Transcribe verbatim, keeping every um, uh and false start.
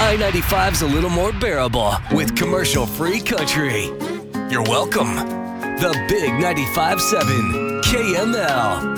I ninety-five's a little more bearable with commercial-free country. You're welcome. The Big ninety-five point seven K M L.